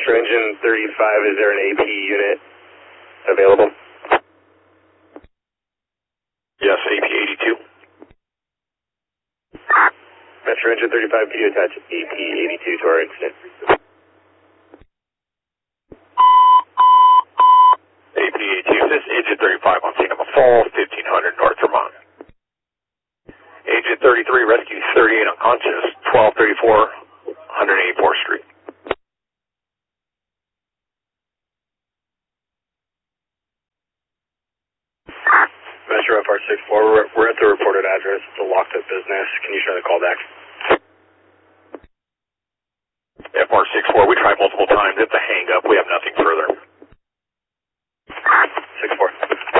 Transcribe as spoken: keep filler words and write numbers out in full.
Metro Engine thirty-five, is there an A P unit available? Yes, A P eighty-two. Metro Engine thirty-five, could you attach A P eighty-two to our incident? A P eighty-two, this is Engine thirty-five on Cinema Falls, fifteen hundred North Vermont. Agent thirty-three, rescue thirty-eight unconscious, twelve thirty-four, one eighty-fourth Street. Metro F R six four, we're, we're at the reported address. It's a locked up business. Can you try the call back? F R six four, we tried multiple times. It's a hang up. We have nothing further. six four.